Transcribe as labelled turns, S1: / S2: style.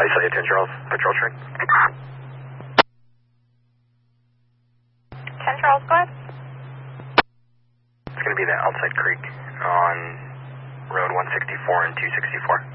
S1: Visalia 10 Charles, patrol train.
S2: 10 Charles, go ahead.
S1: It's going to be the Outside Creek on Road 164 and 264.